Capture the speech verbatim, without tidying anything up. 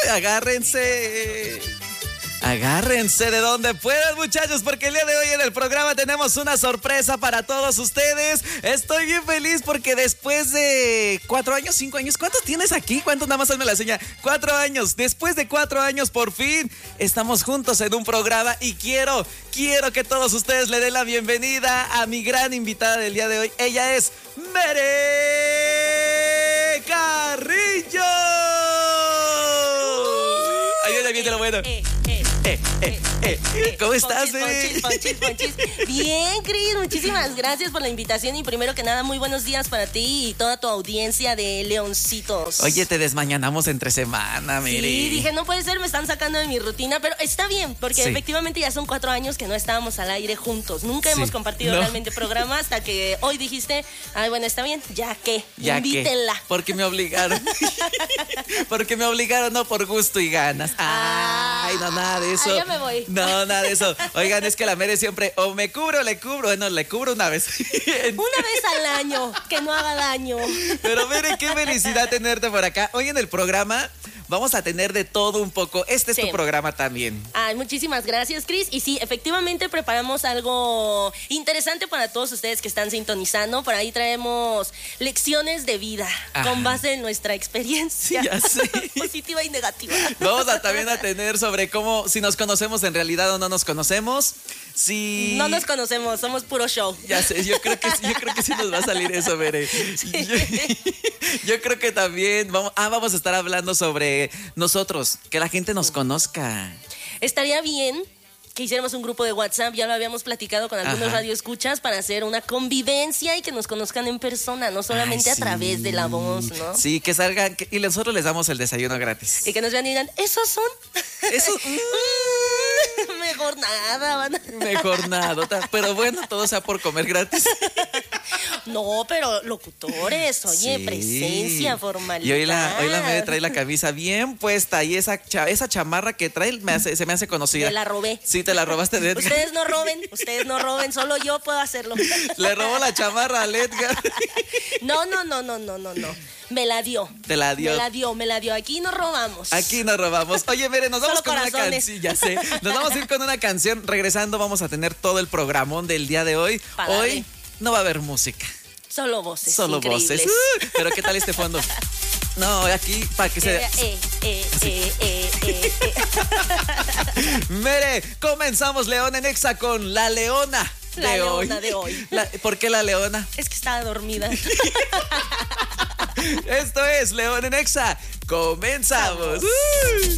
agárrense. Agárrense de donde puedan, muchachos, porque el día de hoy en el programa tenemos una sorpresa para todos ustedes. Estoy bien feliz porque después de cuatro años, cinco años, ¿cuántos tienes aquí? ¿Cuántos? Nada más hazme la señal. Cuatro años. Después de cuatro años, por fin, estamos juntos en un programa y quiero, quiero que todos ustedes le den la bienvenida a mi gran invitada del día de hoy. Ella es Mere Carrillo. Ahí viene lo bueno. Eh, eh, Eh, eh, eh, eh. ¿Cómo estás, Ponchis, ponchis, ponchis, ponchis. Bien, Cris, muchísimas gracias por la invitación y primero que nada, muy buenos días para ti y toda tu audiencia de Leoncitos. Oye, te desmañanamos entre semana, Mere. Sí, dije, no puede ser, me están sacando de mi rutina, pero está bien, porque Sí. efectivamente ya son cuatro años que no estábamos al aire juntos. Nunca Sí. hemos compartido No. realmente programa hasta que hoy dijiste, ay, bueno, está bien, ya que, Ya invítenla. que, porque me obligaron. Porque me obligaron, no por gusto y ganas. Ay, no, nada de eso. Ah, ya me voy. No, nada de eso. Oigan, es que la Mere siempre o me cubro o le cubro. Bueno, le cubro una vez. Una vez al año, que no haga daño. Pero Mere, qué felicidad tenerte por acá. Hoy en el programa vamos a tener de todo un poco. Este es Sí. tu programa también. Ay, muchísimas gracias, Cris. Y sí, efectivamente preparamos algo interesante para todos ustedes que están sintonizando. Por ahí traemos lecciones de vida Ajá. con base en nuestra experiencia. Sí, ya sé. Positiva y negativa. Vamos a también a tener sobre cómo, si nos conocemos en realidad o no nos conocemos. Si... No nos conocemos, somos puro show. Ya sé, yo creo que sí, yo creo que sí nos va a salir eso, Mere. Yo, yo creo que también vamos, ah, vamos a estar hablando sobre nosotros, que la gente nos conozca. Estaría bien que hiciéramos un grupo de WhatsApp, ya lo habíamos platicado con algunos Ajá. radioescuchas, para hacer una convivencia y que nos conozcan en persona, no solamente Ay, a través sí. de la voz, ¿no? Sí, que salgan que- y nosotros les damos el desayuno gratis. Y que nos vean y digan, ¿esos son? Eso, Mejor nada, van a... mejor nada, pero bueno, todo sea por comer gratis. No, pero locutores, oye, Sí. presencia, formalidad. Y hoy la, hoy la Mere trae la camisa bien puesta y esa, cha- esa chamarra que trae me hace- se me hace conocida. Me la robé. Sí, te la robaste de Edgar. Ustedes no roben, ustedes no roben, solo yo puedo hacerlo. Le robó la chamarra al Edgar. No, no, no, no, no, no, no. Me la dio. Te la dio. Me la dio, me la dio. Aquí no robamos. Aquí nos robamos. Oye, Mere, nos vamos Solo con corazones. una canción. Ya sé. Nos vamos a ir con una canción. Regresando, vamos a tener todo el programón del día de hoy. Pa' Hoy darle. no va a haber música. Solo voces. Solo increíbles. voces. Uh, pero ¿qué tal este fondo? No, aquí para que se. Eh, eh, eh, eh, eh, eh, eh. Mere, comenzamos León en Exa con La Leona. La de Leona hoy. de hoy. La- ¿Por qué La Leona? Es que estaba dormida. Esto es León en Exa. Comenzamos. Uh.